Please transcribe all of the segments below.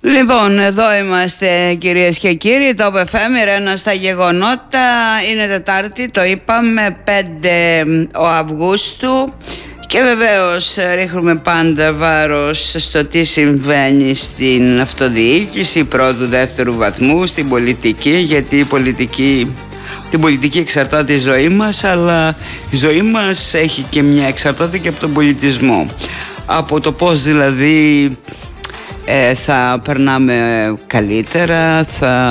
Λοιπόν, εδώ είμαστε κυρίες και κύριοι, το FM Ρένα στα γεγονότα. Είναι Τετάρτη, το είπαμε, 5 ο Αυγούστου. Και βεβαίως ρίχνουμε πάντα βάρος στο τι συμβαίνει στην αυτοδιοίκηση πρώτου, δεύτερου βαθμού, στην πολιτική, γιατί την πολιτική εξαρτάται η ζωή μας, αλλά η ζωή μας έχει και μια εξαρτάται και από τον πολιτισμό. Από το πώς δηλαδή θα περνάμε καλύτερα,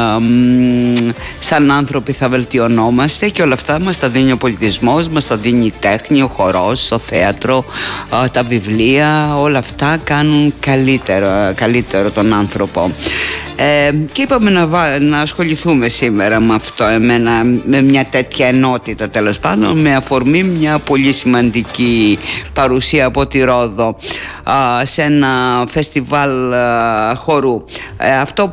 σαν άνθρωποι θα βελτιωνόμαστε, και όλα αυτά μας τα δίνει ο πολιτισμός, μας τα δίνει η τέχνη, ο χορός, το θέατρο, τα βιβλία. Όλα αυτά κάνουν καλύτερο τον άνθρωπο. Και είπαμε να ασχοληθούμε σήμερα με αυτό, με μια τέτοια ενότητα, τέλος πάντων, με αφορμή μια πολύ σημαντική παρουσία από τη Ρόδο σε ένα φεστιβάλ χορού. Αυτό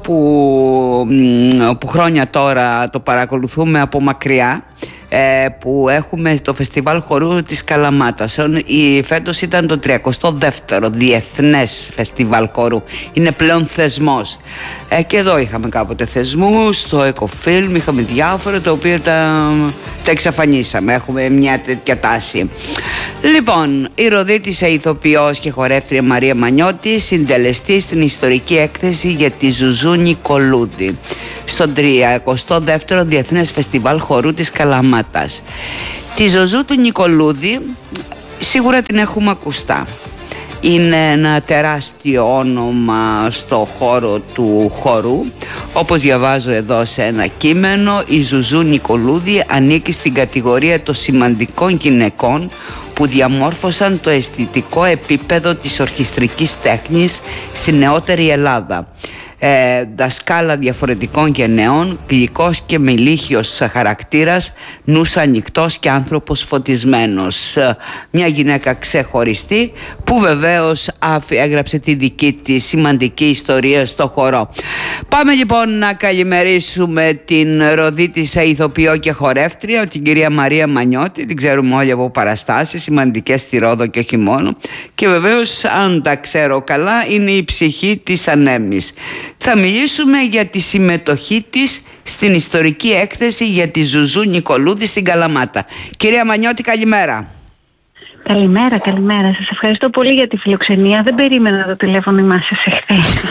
που χρόνια τώρα το παρακολουθούμε από μακριά, που έχουμε το φεστιβάλ χορού της Καλαμάτας. Φέτος ήταν το 32ο Διεθνές Φεστιβάλ Χορού. Είναι πλέον θεσμός. Και εδώ είχαμε κάποτε θεσμούς, στο Εκοφίλμ είχαμε διάφορα, τα οποία τα εξαφανίσαμε. Έχουμε μια τέτοια τάση. Λοιπόν, η Ροδίτισσα ηθοποιός και χορεύτρια Μαρία Μανιώτη συντελεστή στην ιστορική έκθεση για τη Ζουζού Νικολούδη στον 32ο Διεθνές Φεστιβάλ Χορού της Καλαμάτας. Τη Ζουζού του Νικολούδη σίγουρα την έχουμε ακουστά. Είναι ένα τεράστιο όνομα στο χώρο του χορού. Όπως διαβάζω εδώ σε ένα κείμενο, η Ζουζού Νικολούδη ανήκει στην κατηγορία των σημαντικών γυναικών που διαμόρφωσαν το αισθητικό επίπεδο της ορχιστρικής τέχνης στη νεότερη Ελλάδα. Δασκάλα διαφορετικών γενεών, γλυκός και μελίχιος χαρακτήρας, νους ανοιχτός και άνθρωπος φωτισμένος. Μια γυναίκα ξεχωριστή, που βεβαίως έγραψε τη δική της σημαντική ιστορία στο χορό. Πάμε λοιπόν να καλημερίσουμε την Ροδίτισσα ηθοποιό και χορεύτρια, την κυρία Μαρία Μανιώτη. Την ξέρουμε όλοι από παραστάσεις σημαντικές στη Ρόδο και όχι μόνο, και βεβαίως, αν τα ξέρω καλά, είναι η ψυχή της ανέμης. Θα μιλήσουμε για τη συμμετοχή της στην ιστορική έκθεση για τη Ζουζού Νικολούδη στην Καλαμάτα. Κυρία Μανιώτη, καλημέρα. Καλημέρα. Σας ευχαριστώ πολύ για τη φιλοξενία. Δεν περίμενα το τηλέφωνο μας εχθές.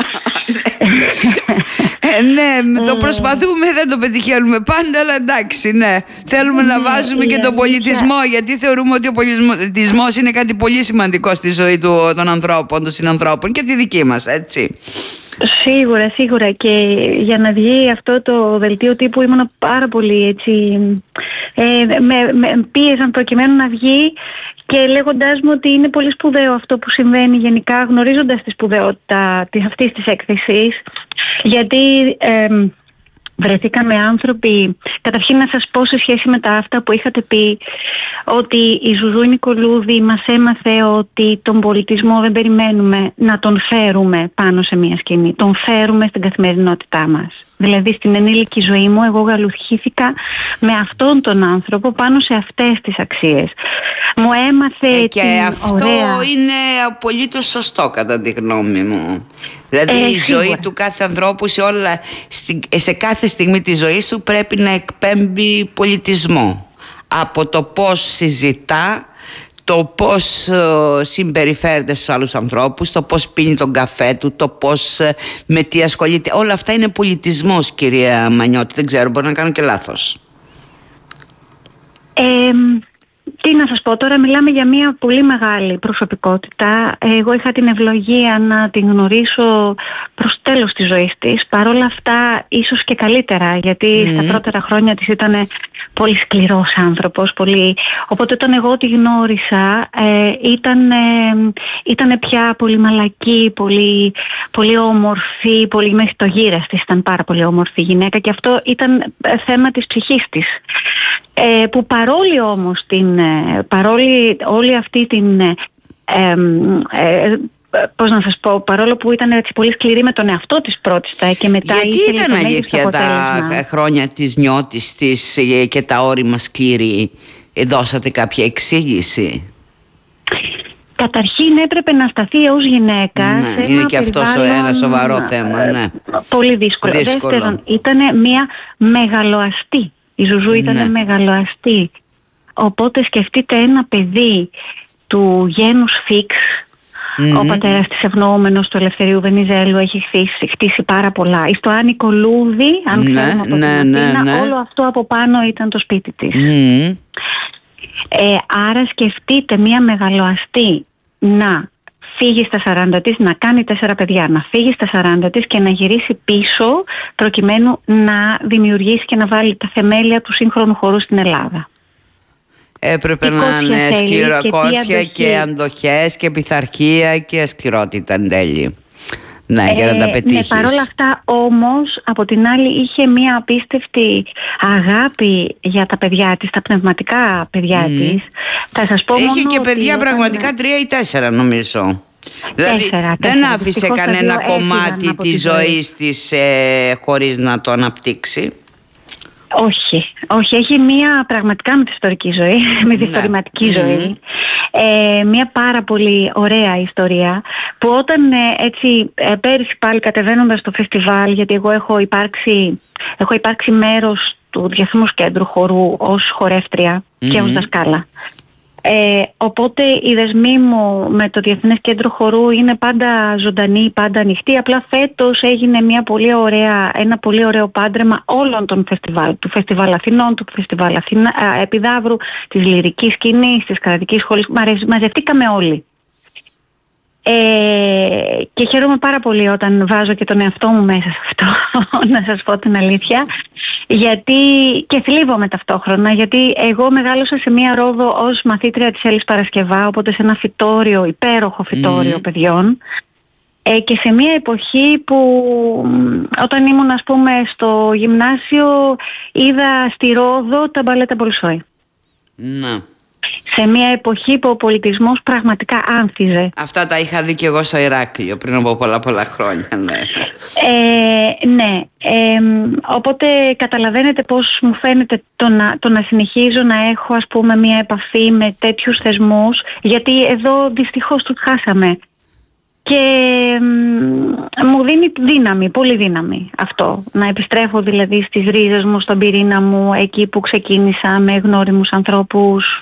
Ναι, το προσπαθούμε, δεν το πετυχαίνουμε πάντα, αλλά εντάξει, ναι. Θέλουμε να βάζουμε και τον πολιτισμό, γιατί θεωρούμε ότι ο πολιτισμός είναι κάτι πολύ σημαντικό στη ζωή των ανθρώπων, των συνανθρώπων, και τη δική μας, έτσι. Σίγουρα, και για να βγει αυτό το δελτίο τύπου ήμουν πάρα πολύ έτσι, με πίεζαν προκειμένου να βγει, και λέγοντάς μου ότι είναι πολύ σπουδαίο αυτό που συμβαίνει γενικά, γνωρίζοντας τη σπουδαιότητα αυτής της έκθεσης, γιατί βρεθήκαμε άνθρωποι. Καταρχήν να σας πω, σε σχέση με τα αυτά που είχατε πει, ότι η Ζουζού Νικολούδη μας έμαθε ότι τον πολιτισμό δεν περιμένουμε να τον φέρουμε πάνω σε μια σκηνή. Τον φέρουμε στην καθημερινότητά μας. Δηλαδή στην ενήλικη ζωή μου εγώ γαλουχήθηκα με αυτόν τον άνθρωπο πάνω σε αυτές τις αξίες. Μου έμαθε και την αυτό ωραία... είναι απολύτως σωστό κατά τη γνώμη μου. Δηλαδή η ζωή του κάθε ανθρώπου σε κάθε στιγμή της ζωής του πρέπει να εκπέμπει πολιτισμό. Από το πώς συζητά, το πώς συμπεριφέρεται στους άλλους ανθρώπους, το πώς πίνει τον καφέ του, το πώς με τι ασχολείται. Όλα αυτά είναι πολιτισμός, κυρία Μανιώτη. Δεν ξέρω, μπορεί να κάνω και λάθος. Τι να σας πω τώρα, μιλάμε για μια πολύ μεγάλη προσωπικότητα. Εγώ είχα την ευλογία να την γνωρίσω προς τέλος της ζωής της. Παρ' όλα αυτά ίσως και καλύτερα, γιατί στα πρώτερα χρόνια της ήταν πολύ σκληρός άνθρωπος. Οπότε όταν εγώ τη γνώρισα ήταν πια πολύ μαλακή, πολύ όμορφη, πολύ μέχρι το γύρας της ήταν πάρα πολύ όμορφη γυναίκα, και αυτό ήταν θέμα της ψυχής της. Που παρόλη όμως παρόλη όλη αυτή την πώς να σας πω, παρόλο που ήταν έτσι πολύ σκληρή με τον εαυτό της πρώτιστα και μετά... Γιατί ήταν αλήθεια τα χρόνια της νιώτης της και τα όρημα σκληρή? Δώσατε κάποια εξήγηση? Καταρχήν έπρεπε να σταθεί ως γυναίκα. Ναι, σε είναι και αυτό ένα σοβαρό θέμα. Ναι. Πολύ δύσκολο. Δεύτερον, ήταν μια μεγαλοαστή. Η Ζουζού ήταν μεγαλοαστή. Οπότε σκεφτείτε ένα παιδί του γένους Φίξ. Ο πατέρας της ευνοούμενος του Ελευθερίου Βενιζέλου έχει χτίσει πάρα πολλά. Στο Άνικο Λούδι, αν ξέρουμε από την Αθήνα, όλο αυτό από πάνω ήταν το σπίτι της. Άρα σκεφτείτε μια μεγαλοαστή να φύγει στα 40 της, να κάνει 4 παιδιά, να φύγει στα 40 της και να γυρίσει πίσω προκειμένου να δημιουργήσει και να βάλει τα θεμέλια του σύγχρονου χορού στην Ελλάδα. Έπρεπε να είναι σκληροκότσια και αντοχές και πειθαρχία και σκληρότητα εν τέλει. Ναι, για να τα πετύχεις. Ναι, παρόλα αυτά όμως από την άλλη είχε μια απίστευτη αγάπη για τα παιδιά της, τα πνευματικά παιδιά της. Θα σας πω είχε και παιδιά πραγματικά 3 ή 4 νομίζω. Δηλαδή 4, δεν άφησε κανένα κομμάτι της ζωής της χωρίς να το αναπτύξει. Όχι, έχει μια πραγματικά μυθιστορική ζωή, μυθιστορηματική ζωή. Μια πάρα πολύ ωραία ιστορία που όταν πέρυσι πάλι κατεβαίνοντας στο φεστιβάλ, γιατί εγώ έχω υπάρξει μέρος του Διεθνούς Κέντρου Χορού ως χορεύτρια και ως δασκάλα. Οπότε οι δεσμοί μου με το Διεθνές Κέντρο Χορού είναι πάντα ζωντανοί, πάντα ανοιχτοί. Απλά φέτος έγινε ένα πολύ ωραίο πάντρεμα όλων των φεστιβάλ. Του Φεστιβάλ Αθηνών, του Φεστιβάλ Επιδαύρου, της Λυρικής Σκηνής, της Κρατικής Σχολής. Μαζευτήκαμε όλοι. Και χαίρομαι πάρα πολύ όταν βάζω και τον εαυτό μου μέσα σε αυτό, να σας πω την αλήθεια, γιατί και θλίβομαι ταυτόχρονα, γιατί εγώ μεγάλωσα σε μία Ρόδο ως μαθήτρια της Έλλης Παρασκευά, οπότε σε ένα φυτόριο, υπέροχο φυτόριο παιδιών, και σε μία εποχή που όταν ήμουν ας πούμε στο γυμνάσιο είδα στη Ρόδο τα μπαλέτα Μπολσόη. Ναι. Σε μια εποχή που ο πολιτισμός πραγματικά άνθιζε. Αυτά τα είχα δει και εγώ στο Ηράκλειο πριν από πολλά χρόνια. Ναι. Οπότε καταλαβαίνετε πώς μου φαίνεται το να συνεχίζω να έχω ας πούμε μια επαφή με τέτοιους θεσμούς, γιατί εδώ δυστυχώς τους χάσαμε. Και μου δίνει δύναμη, πολύ δύναμη αυτό. Να επιστρέφω δηλαδή στις ρίζες μου, στον πυρήνα μου, εκεί που ξεκίνησα, με γνώριμους ανθρώπους,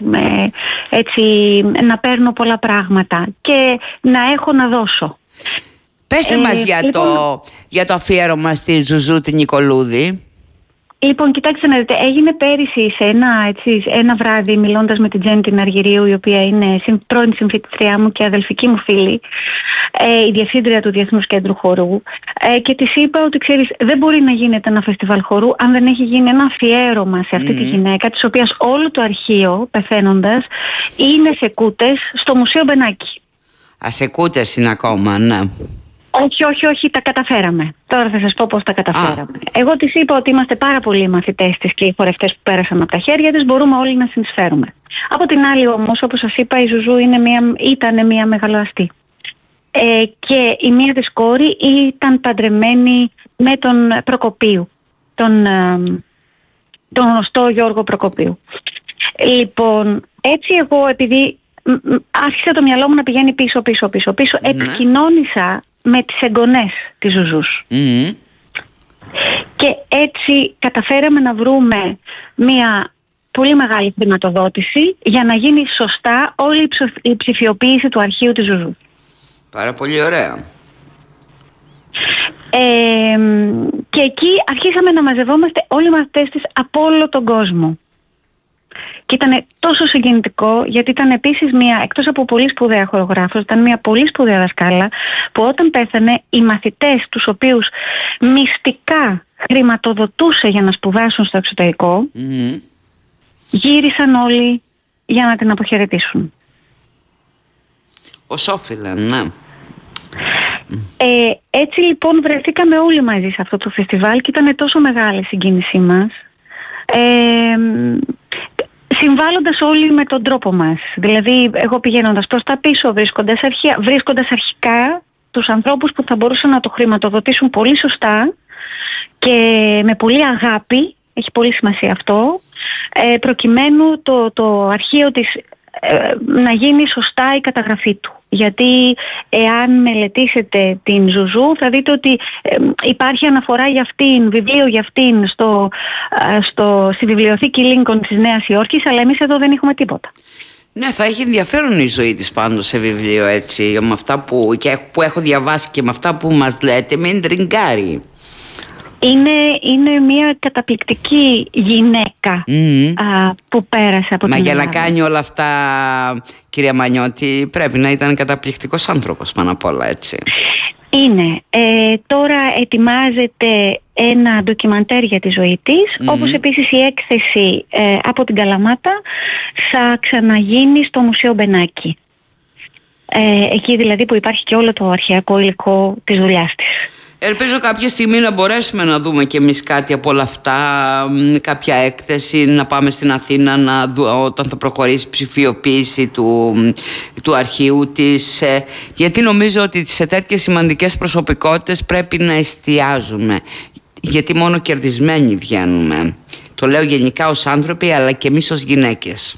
να παίρνω πολλά πράγματα και να έχω να δώσω. Πέστε μας για το αφιέρωμα στη Ζουζού την Νικολούδη. Λοιπόν, κοιτάξτε να δείτε, έγινε πέρυσι σε ένα βράδυ μιλώντας με την Τζέννη την Αργυρίου, η οποία είναι πρώην συμφοιτητριά μου και αδελφική μου φίλη, η διευθύντρια του Διεθνούς Κέντρου Χορού, και της είπα ότι ξέρεις, δεν μπορεί να γίνεται ένα φεστιβάλ χορού αν δεν έχει γίνει ένα αφιέρωμα σε αυτή τη γυναίκα, της οποίας όλο το αρχείο, πεθαίνοντας, είναι σε κούτες στο Μουσείο Μπενάκη. Σε κούτες είναι ακόμα, ναι. Όχι, τα καταφέραμε. Τώρα θα σας πω πώς τα καταφέραμε. Εγώ της είπα ότι είμαστε πάρα πολλοί μαθητές της και οι χορευτές που πέρασαν από τα χέρια της, μπορούμε όλοι να συνεισφέρουμε. Από την άλλη όμως, όπως σας είπα, η Ζουζού ήταν μια μεγαλοαστή. Και η μία της κόρη ήταν παντρεμένη με τον Προκοπίου, τον γνωστό Γιώργο Προκοπίου. Λοιπόν, έτσι εγώ επειδή άρχισε το μυαλό μου να πηγαίνει πίσω, επικοινώνησα με τις εγγονές της Ζουζούς. Και έτσι καταφέραμε να βρούμε μια πολύ μεγάλη χρηματοδότηση για να γίνει σωστά όλη η ψηφιοποίηση του αρχείου της Ζουζού. Πάρα πολύ ωραία. Και εκεί αρχίσαμε να μαζευόμαστε όλοι οι μαθητές της από όλο τον κόσμο. Και ήταν τόσο συγκινητικό, γιατί ήταν επίσης εκτός από πολύ σπουδαία χορογράφος, ήταν μια πολύ σπουδαία δασκάλα, που όταν πέθανε οι μαθητές τους οποίους μυστικά χρηματοδοτούσε για να σπουδάσουν στο εξωτερικό, γύρισαν όλοι για να την αποχαιρετήσουν. Ως όφιλαν, ναι. Έτσι λοιπόν βρεθήκαμε όλοι μαζί σε αυτό το φεστιβάλ και ήταν τόσο μεγάλη η συγκίνησή μας, συμβάλλοντας όλοι με τον τρόπο μας. Δηλαδή εγώ πηγαίνοντας προς τα πίσω, βρίσκοντας αρχικά τους ανθρώπους που θα μπορούσαν να το χρηματοδοτήσουν πολύ σωστά και με πολύ αγάπη, έχει πολύ σημασία αυτό, προκειμένου το αρχείο της να γίνει σωστά η καταγραφή του. Γιατί εάν μελετήσετε την Ζουζού θα δείτε ότι υπάρχει αναφορά για αυτήν, βιβλίο για αυτήν στη βιβλιοθήκη Lincoln της Νέας Υόρκης, αλλά εμείς εδώ δεν έχουμε τίποτα. Ναι, θα έχει ενδιαφέρον η ζωή της πάντως σε βιβλίο, έτσι, με αυτά που έχω διαβάσει και με αυτά που μας λέτε, με εντριγκάρει. Είναι μια καταπληκτική γυναίκα που πέρασε από την Ελλάδα. Μα για να κάνει όλα αυτά, κυρία Μανιώτη, πρέπει να ήταν καταπληκτικός άνθρωπος πάνω απ' όλα, έτσι. Είναι. Τώρα ετοιμάζεται ένα ντοκιμαντέρ για τη ζωή της, όπως επίσης η έκθεση από την Καλαμάτα θα ξαναγίνει στο Μουσείο Μπενάκη. Εκεί δηλαδή που υπάρχει και όλο το αρχαιακό υλικό της δουλειάς της. Ελπίζω κάποια στιγμή να μπορέσουμε να δούμε κι εμείς κάτι από όλα αυτά, κάποια έκθεση, να πάμε στην Αθήνα όταν θα προχωρήσει η ψηφιοποίηση του αρχείου της, γιατί νομίζω ότι σε τέτοιες σημαντικές προσωπικότητες πρέπει να εστιάζουμε, γιατί μόνο κερδισμένοι βγαίνουμε. Το λέω γενικά ως άνθρωποι, αλλά και εμείς ως γυναίκες.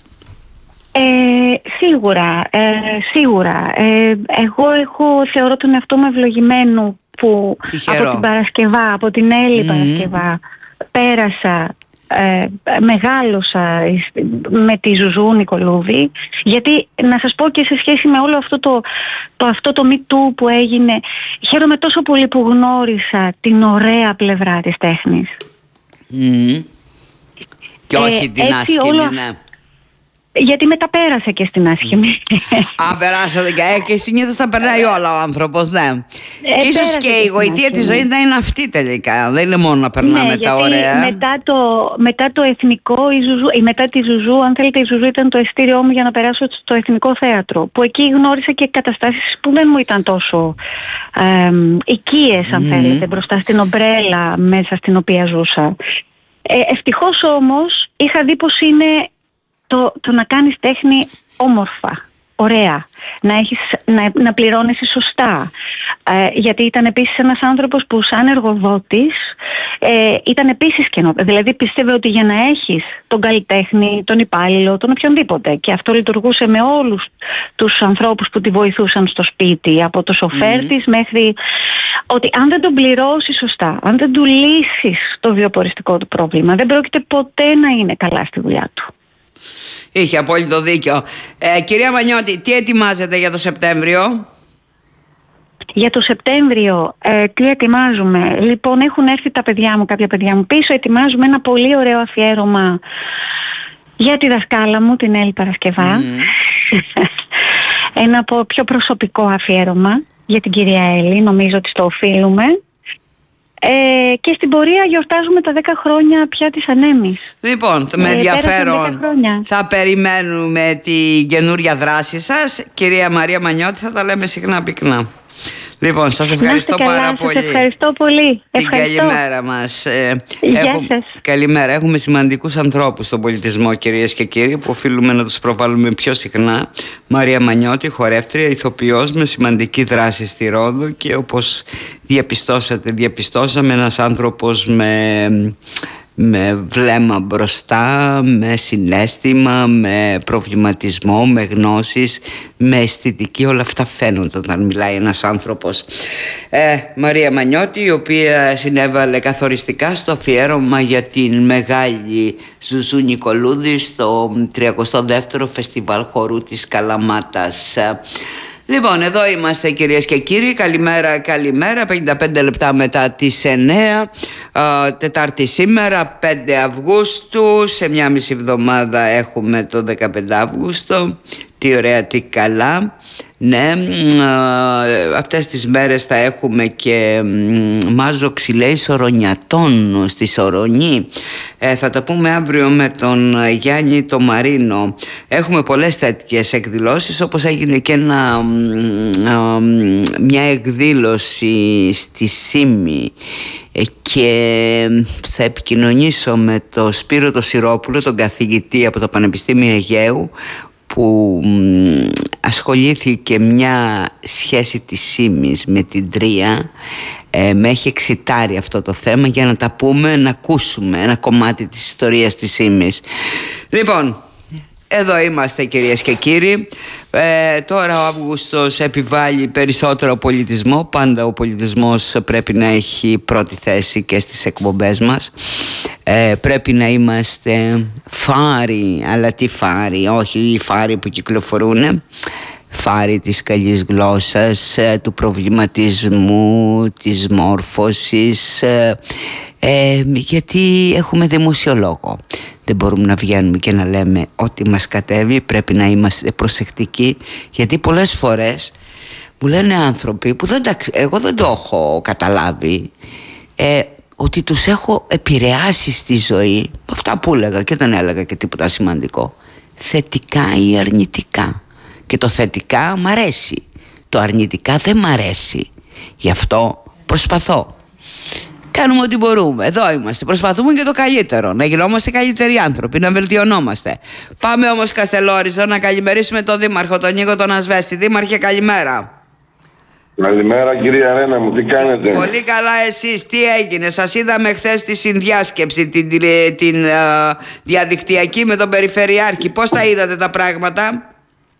Σίγουρα. Εγώ θεωρώ τον εαυτό μου ευλογημένο που από την Παρασκευά, από την Έλλη Παρασκευά πέρασα, μεγάλωσα με τη Ζουζού Νικολούδη, γιατί να σας πω και σε σχέση με όλο αυτό το Me Too που έγινε, χαίρομαι τόσο πολύ που γνώρισα την ωραία πλευρά της τέχνης. Και όχι την άσχημη, ναι. Γιατί μεταπέρασε και στην άσχημη. Περάσατε και συνήθως τα περνάει όλα ο άνθρωπος, ναι. Και ίσως και η γοητεία της ζωής να είναι αυτή τελικά. Δεν είναι μόνο να περνάμε τα ωραία. Μετά το εθνικό, μετά τη Ζουζού, αν θέλετε, η Ζουζού ήταν το ειστήριό μου για να περάσω στο Εθνικό Θέατρο. Που εκεί γνώρισα και καταστάσεις που δεν μου ήταν τόσο οικίες, αν θέλετε, μπροστά στην ομπρέλα μέσα στην οποία ζούσα. Ευτυχώς όμως είχα δει πως είναι το να κάνεις τέχνη όμορφα, ωραία, να πληρώνεσαι σωστά, γιατί ήταν επίσης ένας άνθρωπος που σαν εργοδότης ήταν επίσης δηλαδή πίστευε ότι για να έχεις τον καλλιτέχνη, τον υπάλληλο, τον οποιονδήποτε, και αυτό λειτουργούσε με όλους τους ανθρώπους που τη βοηθούσαν στο σπίτι, από το σοφέρ της μέχρι ότι αν δεν τον πληρώσεις σωστά, αν δεν του λύσεις το βιοποριστικό του πρόβλημα, δεν πρόκειται ποτέ να είναι καλά στη δουλειά του. Είχε απόλυτο δίκιο. Κυρία Μανιώτη, τι ετοιμάζετε για το Σεπτέμβριο? Για το Σεπτέμβριο τι ετοιμάζουμε? Λοιπόν, έχουν έρθει κάποια παιδιά μου πίσω. Ετοιμάζουμε ένα πολύ ωραίο αφιέρωμα για τη δασκάλα μου, την Έλλη Παρασκευά. Ένα πιο προσωπικό αφιέρωμα για την κυρία Έλλη. Νομίζω ότι στο οφείλουμε. Και στην πορεία γιορτάζουμε τα 10 χρόνια πια της Ανέμης. Λοιπόν, με ενδιαφέρον θα περιμένουμε την καινούρια δράση σας. Κυρία Μαρία Μανιώτη, θα τα λέμε συχνά πυκνά. Λοιπόν, σας ευχαριστώ πάρα πολύ. Σας ευχαριστώ πολύ. Την καλημέρα μας. Γεια σας. Καλημέρα. Έχουμε σημαντικούς ανθρώπους στον πολιτισμό, κυρίες και κύριοι, που οφείλουμε να τους προβάλλουμε πιο συχνά. Μαρία Μανιώτη, χορεύτρια, ηθοποιός με σημαντική δράση στη Ρόδο, και όπως διαπιστώσαμε, ένας άνθρωπος με βλέμμα μπροστά, με συναίσθημα, με προβληματισμό, με γνώσεις, με αισθητική. Όλα αυτά φαίνονται όταν μιλάει ένας άνθρωπος. Μαρία Μανιώτη, η οποία συνέβαλε καθοριστικά στο αφιέρωμα για την μεγάλη Ζουζού Νικολούδη στο 32ο Φεστιβάλ Χορού της Καλαμάτας. Λοιπόν, εδώ είμαστε, κυρίες και κύριοι. Καλημέρα, 55 λεπτά μετά τις 9, Τετάρτη σήμερα, 5 Αυγούστου. Σε μια μισή εβδομάδα έχουμε το 15 Αύγουστο. Τι ωραία, τι καλά. Ναι, αυτές τις μέρες θα έχουμε και μάζο ξυλαίη Σορονιατών στη Σορονή. Θα τα πούμε αύριο με τον Γιάννη το Μαρίνο. Έχουμε πολλές τέτοιες εκδηλώσεις, όπως έγινε και μια εκδήλωση στη Σύμη, και θα επικοινωνήσω με τον Σπύρο το Σιρόπουλο, τον καθηγητή από το Πανεπιστήμιο Αιγαίου, που ασχολήθηκε μια σχέση της Σύμης με την Τρία. Με έχει εξητάρει αυτό το θέμα για να τα πούμε, να ακούσουμε ένα κομμάτι της ιστορίας της Σύμης. Λοιπόν, Εδώ είμαστε, κυρίες και κύριοι. Τώρα ο Αύγουστος επιβάλλει περισσότερο πολιτισμό. Πάντα ο πολιτισμός πρέπει να έχει πρώτη θέση και στις εκπομπές μας. Πρέπει να είμαστε φάροι, αλλά τι φάροι, όχι οι φάροι που κυκλοφορούν, φάροι της καλής γλώσσας, του προβληματισμού, της μόρφωσης, γιατί έχουμε δημοσιολόγο. Δεν μπορούμε να βγαίνουμε και να λέμε ό,τι μας κατέβει. Πρέπει να είμαστε προσεκτικοί, γιατί πολλές φορές μου λένε άνθρωποι που εγώ δεν το έχω καταλάβει, ότι τους έχω επηρεάσει στη ζωή, αυτά που έλεγα, και δεν έλεγα και τίποτα σημαντικό, θετικά ή αρνητικά. Και το θετικά μ' αρέσει, το αρνητικά δεν μ' αρέσει. Γι' αυτό προσπαθώ. Κάνουμε ό,τι μπορούμε. Εδώ είμαστε. Προσπαθούμε και το καλύτερο. Να γινόμαστε καλύτεροι άνθρωποι, να βελτιωνόμαστε. Πάμε όμως Καστελόριζο να καλημερίσουμε τον Δήμαρχο, τον Νίκο τον Ασβέστη. Δήμαρχε, καλημέρα. Καλημέρα, κυρία Ρένα μου, τι κάνετε? Πολύ καλά, εσείς τι έγινε? Σας είδαμε χθες στη συνδιάσκεψη, την διαδικτυακή με τον Περιφερειάρχη. Πώς τα είδατε τα πράγματα?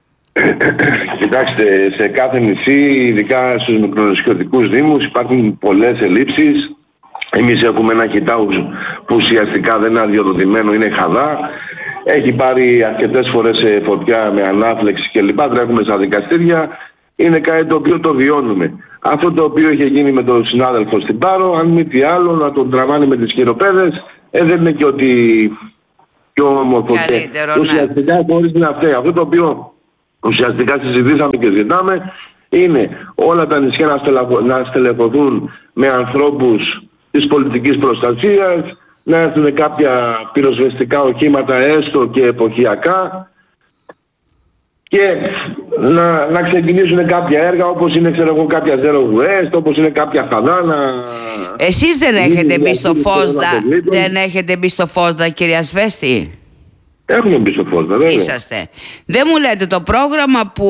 Κοιτάξτε, σε κάθε νησί, ειδικά στους μικρονησιωτικούς δήμους, υπάρχουν πολλές ελλείψεις. Εμείς έχουμε ένα χιτάους που ουσιαστικά δεν είναι αδειοδοτημένο, είναι χαδά. Έχει πάρει αρκετές φορές φωτιά με ανάφλεξη κλπ. Τρέχουμε στα δικαστήρια. Είναι κάτι το οποίο το βιώνουμε. Αυτό το οποίο είχε γίνει με τον συνάδελφο στην Πάρο, αν μη τι άλλο, να τον τραβάνε με τις χειροπέδες, δεν είναι και ότι πιο όμορφο. Ουσιαστικά χωρίς να φταίει. Αυτό το οποίο ουσιαστικά συζητήσαμε και ζητάμε είναι όλα τα νησιά να στελεχωθούν με ανθρώπους της πολιτικής προστασίας, να έρθουν κάποια πυροσβεστικά οχήματα έστω και εποχιακά και να ξεκινήσουν κάποια έργα όπως είναι, ξέρω εγώ, κάποια Zero West, όπως είναι κάποια χαδάνα. Εσείς δεν έχετε μπει στο Φόσδα, δεν έχετε μπει στο Φόσδα, κυρία Ασβέστη? Έχουμε μπει στο Φόσδα, βέβαια. Είσαστε. Δεν μου λέτε το πρόγραμμα που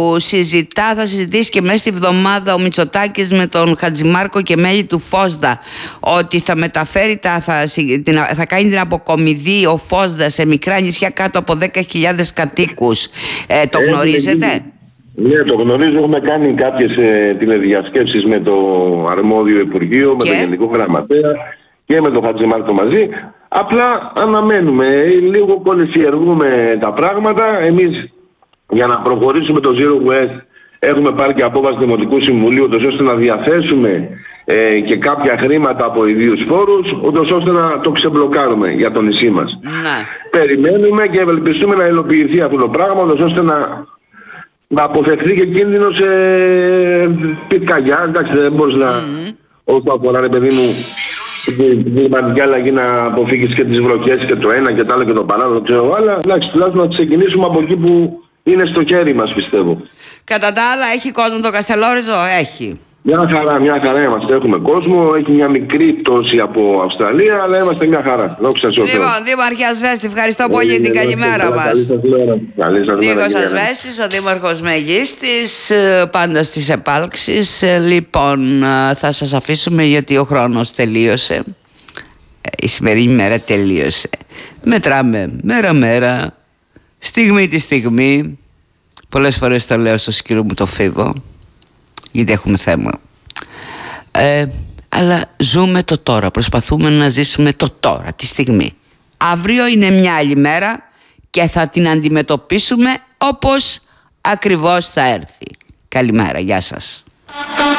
θα συζητήσει και μέσα στη βδομάδα ο Μητσοτάκης με τον Χατζημάρκο και μέλη του Φόσδα, ότι θα μεταφέρει θα κάνει την αποκομιδή ο Φόσδα σε μικρά νησιά κάτω από 10.000 κατοίκους. Το γνωρίζετε? Ναι, το γνωρίζω. Έχουμε κάνει κάποιες τηλεδιασκέψεις με το αρμόδιο Υπουργείο, με τον Γενικό Γραμματέα και με τον Χατζημάρκο μαζί. Απλά αναμένουμε, λίγο κολυσιεργούμε τα πράγματα. Εμείς για να προχωρήσουμε το Zero West έχουμε πάρει και απόφαση Δημοτικού Συμβουλίου, ώστε να διαθέσουμε και κάποια χρήματα από ιδίους φόρους, ώστε να το ξεμπλοκάρουμε για το νησί μας. Περιμένουμε και ευελπιστούμε να υλοποιηθεί αυτό το πράγμα, ώστε να αποφευθεί και κίνδυνο σε πυρκαγιά. Εντάξει, δεν μπορείς να όσο αφορά, ρε παιδί μου, την κλιματική αλλαγή, να αποφύγεις και τις βροχές και το ένα και το άλλο και το παράλληλο, ξέρω, αλλά εντάξει, τουλάχιστον να ξεκινήσουμε από εκεί που είναι στο χέρι μας, πιστεύω. Κατά τα άλλα, έχει κόσμο το Καστελόριζο? Έχει. Μια χαρά είμαστε. Έχουμε κόσμο. Έχει μια μικρή πτώση από Αυστραλία, αλλά είμαστε μια χαρά. Δόξα τω Θεώ. Λοιπόν, Δήμαρχε Ασβέστη, ευχαριστώ πολύ την καλημέρα μας. Νίκος Ασβέστης, ο Δήμαρχος Μεγίστης, πάντα στις επάλξεις. Λοιπόν, θα σας αφήσουμε γιατί ο χρόνος τελείωσε. Η σημερινή μέρα τελείωσε. Μετράμε μέρα-μέρα, στιγμή τη στιγμή. Πολλές φορές το λέω στο σκύλο μου το Φίβο, γιατί έχουμε θέμα. Αλλά ζούμε το τώρα. Προσπαθούμε να ζήσουμε το τώρα, τη στιγμή. Αύριο είναι μια άλλη μέρα και θα την αντιμετωπίσουμε όπως ακριβώς θα έρθει. Καλημέρα, γεια σας.